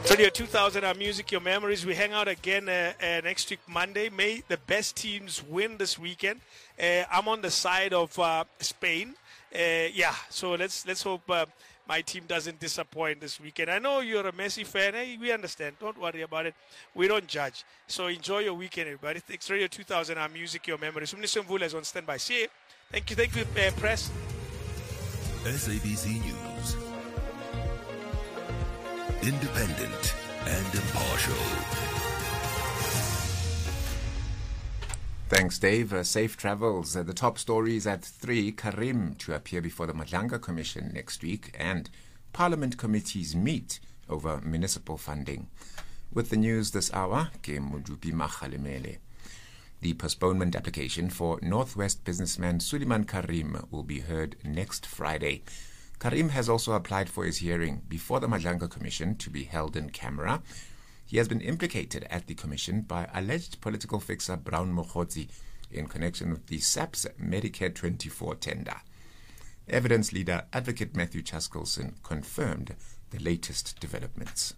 Radio 2000, our music, your memories. We hang out again next week, Monday. May the best teams win this weekend. I'm on the side of Spain. So let's hope my team doesn't disappoint this weekend. I know you're a Messi fan. Hey, we understand. Don't worry about it. We don't judge. So enjoy your weekend, everybody. Thanks, Radio 2000, our music, your memories. Umniso Mvula is on standby. See you. Thank you, press. SABC News. Independent and impartial. Thanks, Dave. Safe travels. The top stories at 3. Karim to appear before the Madlanga Commission next week, and Parliament committees meet over municipal funding. With the news this hour, ke Modupi Makgalemele. The postponement application for Northwest businessman Suleiman Karim will be heard next Friday. Karim has also applied for his hearing before the Madlanga Commission to be held in camera. He has been implicated at the commission by alleged political fixer Brown Mokgotsi in connection with the SAPS Medicare 24 tender. Evidence leader Advocate Matthew Chaskelson confirmed the latest developments.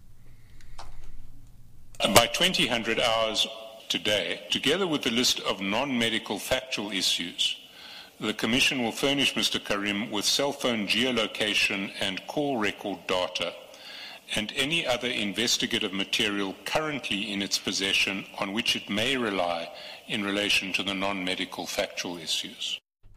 By 2000 hours today, together with the list of non-medical factual issues, the Commission will furnish Mr. Karim with cell phone geolocation and call record data and any other investigative material currently in its possession on which it may rely in relation to the non-medical factual issues.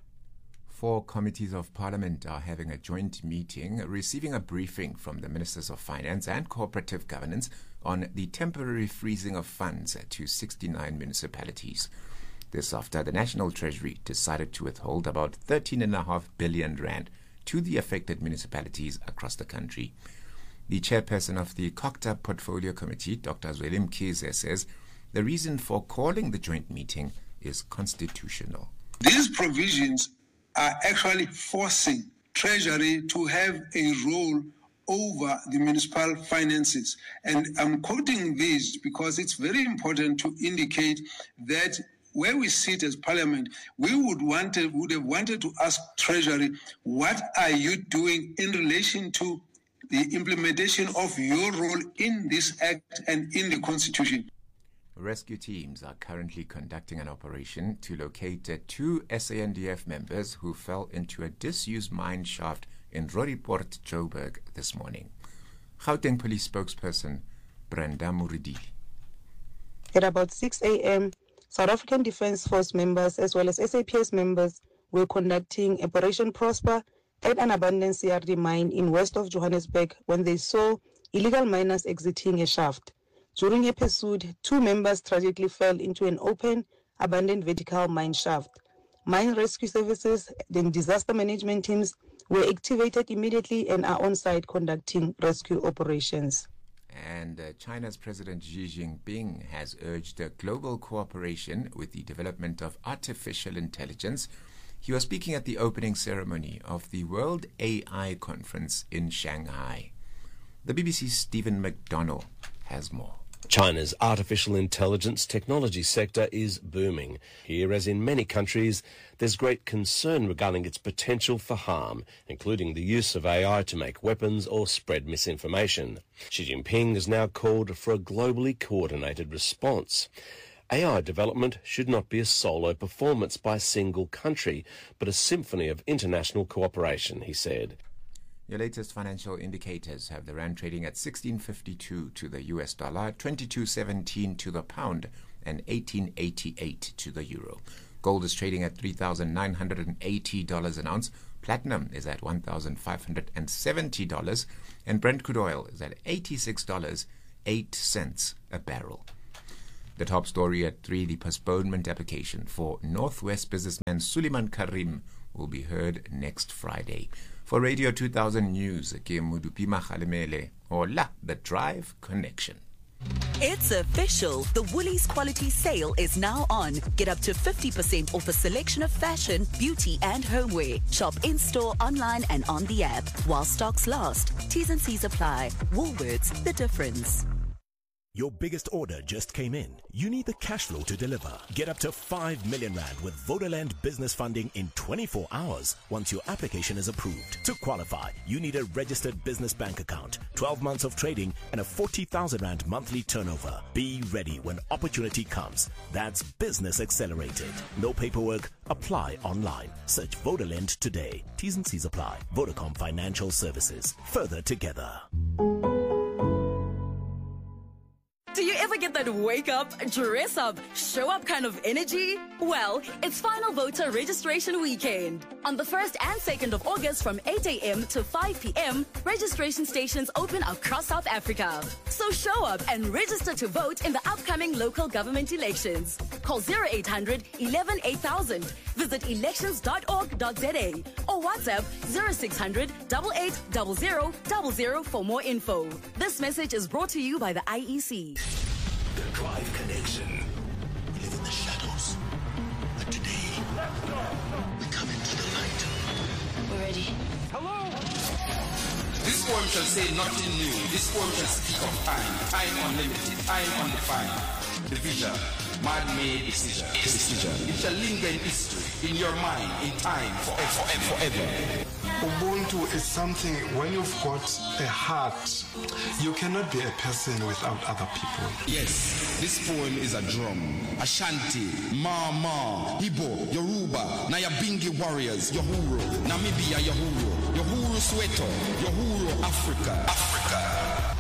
4 committees of Parliament are having a joint meeting, receiving a briefing from the Ministers of Finance and Cooperative Governance on the temporary freezing of funds to 69 municipalities. This after the National Treasury decided to withhold about 13.5 billion rand to the affected municipalities across the country. The chairperson of the COCTA Portfolio Committee, Dr. Zweli Mkhize, says the reason for calling the joint meeting is constitutional. These provisions are actually forcing Treasury to have a role over the municipal finances. And I'm quoting this because it's very important to indicate that where we sit as Parliament, we would have wanted to ask Treasury, what are you doing in relation to the implementation of your role in this Act and in the Constitution? Rescue teams are currently conducting an operation to locate 2 SANDF members who fell into a disused mine shaft in Roodepoort, Joburg this morning. Gauteng Police spokesperson Brenda Muridili. At about 6 a.m., South African Defence Force members as well as SAPS members were conducting Operation Prosper at an abandoned CRD mine in west of Johannesburg when they saw illegal miners exiting a shaft. During a pursuit, 2 members tragically fell into an open, abandoned vertical mine shaft. Mine rescue services and disaster management teams were activated immediately and are on site conducting rescue operations. And China's President Xi Jinping has urged global cooperation with the development of artificial intelligence. He was speaking at the opening ceremony of the World AI Conference in Shanghai. The BBC's Stephen McDonnell has more. China's artificial intelligence technology sector is booming. Here, as in many countries, there's great concern regarding its potential for harm, including the use of AI to make weapons or spread misinformation. Xi Jinping has now called for a globally coordinated response. AI development should not be a solo performance by a single country, but a symphony of international cooperation, he said. Your latest financial indicators have the rand trading at 16.52 to the US dollar, 22.17 to the pound, and 18.88 to the euro. Gold is trading at $3,980 an ounce. Platinum is at $1,570, and Brent crude oil is at $86.08 a barrel. The top story at 3, the postponement application for Northwest businessman Suleiman Karim will be heard next Friday. For Radio 2000 News, ke Modupi Makgalemele. Hola, the Drive Connection. It's official. The Woolies Quality Sale is now on. Get up to 50% off a selection of fashion, beauty and homeware. Shop in-store, online and on the app. While stocks last. T's and C's apply. Woolworths, the difference. Your biggest order just came in. You need the cash flow to deliver. Get up to 5 million rand with Vodaland business funding in 24 hours once your application is approved. To qualify, you need a registered business bank account, 12 months of trading, and a 40,000 rand monthly turnover. Be ready when opportunity comes. That's Business Accelerated. No paperwork. Apply online. Search Vodaland today. T's and C's apply. Vodacom Financial Services. Further together. Do you ever get that wake up, dress up, show up kind of energy? Well, it's final voter registration weekend. On the 1st and 2nd of August from 8 a.m. to 5 p.m., registration stations open across South Africa. So show up and register to vote in the upcoming local government elections. Call 0800 11 8000. Visit elections.org.za or WhatsApp 0600 8800 for more info. This message is brought to you by the IEC. The Drive Connection. We live in the shadows, but today we come into the light. We're ready. Hello. This poem shall say nothing new. This poem shall speak of time unlimited, time undefined, division, man-made decision. It shall linger in history, in your mind, in time, forever. Ubuntu is something, when you've got a heart, you cannot be a person without other people. Yes, this poem is a drum. Ashanti, Mama, Igbo, Yoruba, Nyabingi warriors, Yohuru, Namibia, Yohuru Soweto, Yohuru Africa.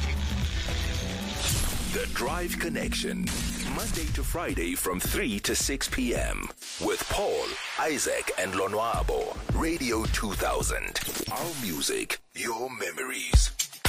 The Drive Connection. Monday to Friday from 3 to 6 p.m. with Paul, Isaac, and Lonwabo. Radio 2000. Our music, your memories.